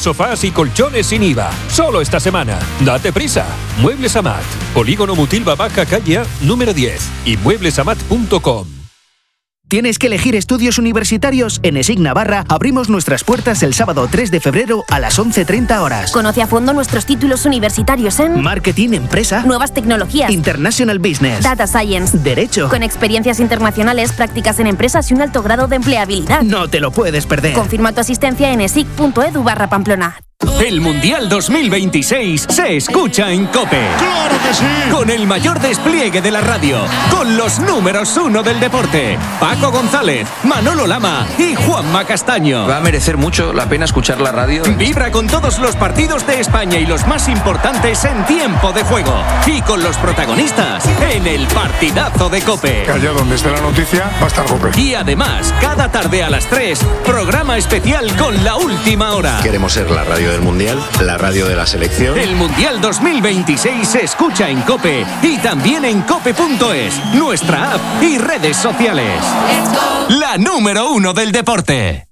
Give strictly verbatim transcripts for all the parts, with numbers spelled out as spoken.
sofás y colchones sin I V A. Solo esta semana. Date prisa. Muebles Amat. Polígono Mutilva Baja Calle número diez. Y muebles amat punto com. ¿Tienes que elegir estudios universitarios? En ESIC Navarra abrimos nuestras puertas el sábado tres de febrero a las once treinta horas. Conoce a fondo nuestros títulos universitarios en Marketing, Empresa, Nuevas Tecnologías, International Business, Data Science, Derecho, con experiencias internacionales, prácticas en empresas y un alto grado de empleabilidad. No te lo puedes perder. Confirma tu asistencia en esic punto edu barra Pamplona. El Mundial dos mil veintiséis se escucha en COPE. ¡Claro que sí! Con el mayor despliegue de la radio, con los números uno del deporte, Paco González, Manolo Lama y Juanma Castaño. Va a merecer mucho la pena escuchar la radio. Vibra con todos los partidos de España y los más importantes en tiempo de juego. Y con los protagonistas en el partidazo de COPE. Que allá donde esté la noticia va a estar COPE. Y además, cada tarde a las tres, programa especial con la última hora. Queremos ser la radio del Mundial, la radio de la selección. El Mundial dos mil veintiséis se escucha en COPE y también en cope punto es, nuestra app y redes sociales. La número uno del deporte.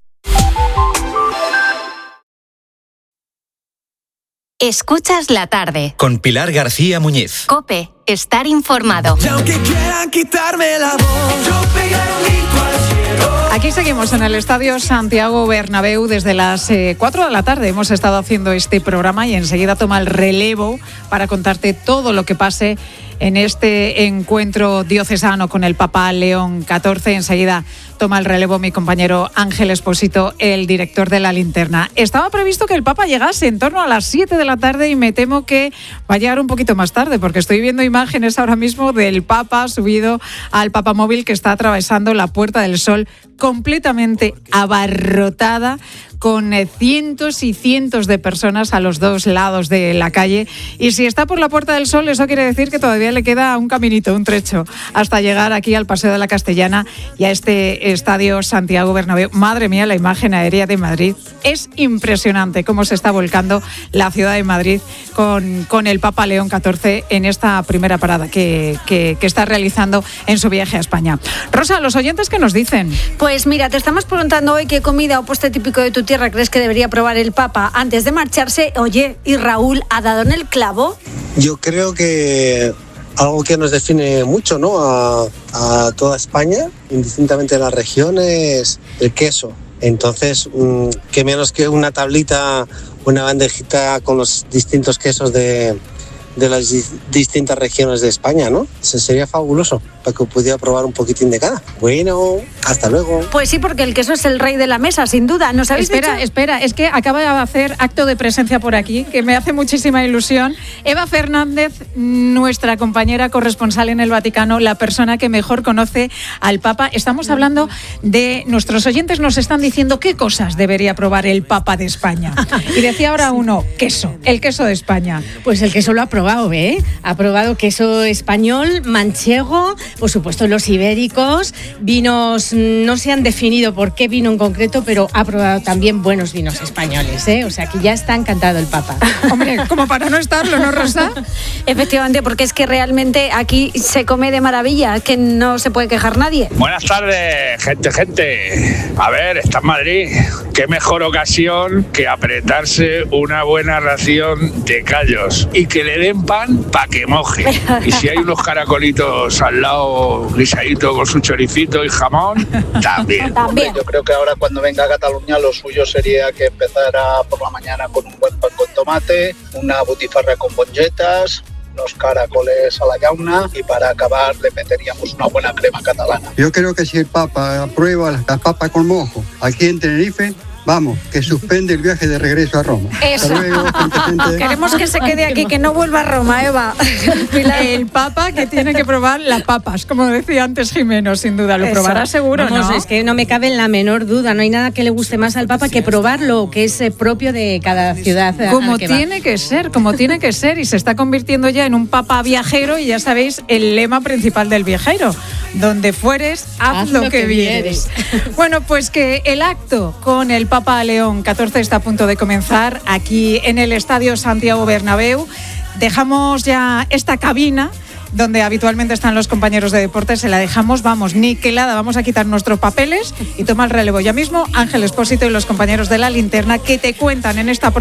Escuchas la tarde. Con Pilar García Muñiz. COPE, estar informado. Y aunque quieran quitarme la voz, yo pegaré un grito al cielo. Aquí seguimos en el Estadio Santiago Bernabéu desde las eh, cuatro de la tarde. Hemos estado haciendo este programa y enseguida toma el relevo para contarte todo lo que pase en este encuentro diocesano con el Papa León catorce. Enseguida toma el relevo mi compañero Ángel Espósito, el director de La Linterna. Estaba previsto que el Papa llegase en torno a las siete de la tarde y me temo que va a llegar un poquito más tarde porque estoy viendo imágenes ahora mismo del Papa subido al papamóvil que está atravesando la Puerta del Sol completamente abarrotada con cientos y cientos de personas a los dos lados de la calle. Y si está por la Puerta del Sol, eso quiere decir que todavía le queda un caminito, un trecho, hasta llegar aquí al Paseo de la Castellana y a este Estadio Santiago Bernabéu. Madre mía, la imagen aérea de Madrid. Es impresionante cómo se está volcando la ciudad de Madrid con, con el Papa León catorce en esta primera parada que, que, que está realizando en su viaje a España. Rosa, ¿los oyentes qué nos dicen? Pues mira, te estamos preguntando hoy qué comida o postre típico de tu tierra crees que debería probar el Papa antes de marcharse. Oye, ¿y Raúl ha dado en el clavo? Yo creo que algo que nos define mucho, ¿no?, a, a toda España, indistintamente de las regiones, el queso. Entonces, mmm, qué menos que una tablita, una bandejita con los distintos quesos de, de las di- distintas regiones de España, ¿no? Eso sería fabuloso, para que pudiera probar un poquitín de cada. Bueno, hasta luego. Pues sí, porque el queso es el rey de la mesa, sin duda. ¿Nos habéis Espera, dicho? espera, es que acaba de hacer acto de presencia por aquí, que me hace muchísima ilusión. Eva Fernández, nuestra compañera corresponsal en el Vaticano, la persona que mejor conoce al Papa. Estamos hablando de nuestros oyentes, nos están diciendo qué cosas debería probar el Papa de España. Y decía ahora uno, queso, el queso de España. Pues el queso lo ha probado, ¿eh? Ha probado queso español, manchego, por supuesto los ibéricos, vinos, no se han definido por qué vino en concreto, pero ha probado también buenos vinos españoles, ¿eh? O sea que ya está encantado el Papa. Hombre, como para no estarlo, ¿no, Rosa? Efectivamente, porque es que realmente aquí se come de maravilla, que no se puede quejar nadie. Buenas tardes, gente, gente. A ver, está en Madrid. Qué mejor ocasión que apretarse una buena ración de callos y que le den pan para que moje. Y si hay unos caracolitos al lado guisadito con su choricito y jamón, también. También. Yo creo que ahora cuando venga a Cataluña lo suyo sería que empezara por la mañana con un buen pan con tomate, una butifarra con bonjetas, unos caracoles a la llauna y para acabar le meteríamos una buena crema catalana. Yo creo que si el Papa aprueba las papas con mojo aquí en Tenerife, vamos, que suspende el viaje de regreso a Roma. Eso. Hasta luego, gente, gente. Queremos que se quede aquí, que no vuelva a Roma, Eva. El Papa que tiene que probar las papas, como decía antes Jimeno, sin duda. Lo Eso. probará seguro, Vamos, ¿no? es que no me cabe la menor duda, no hay nada que le guste más al Papa que probar lo que es eh, propio de cada ciudad. a Como la que va. tiene que ser, como tiene que ser, y se está convirtiendo ya en un Papa viajero, y ya sabéis el lema principal del viajero: donde fueres, haz, Haz lo, lo que, que vieres. Bueno, pues que el acto con el Papa León catorce está a punto de comenzar aquí en el Estadio Santiago Bernabéu. Dejamos ya esta cabina donde habitualmente están los compañeros de deportes, se la dejamos, vamos, niquelada, vamos a quitar nuestros papeles y toma el relevo ya mismo Ángel Espósito y los compañeros de La Linterna, que te cuentan en esta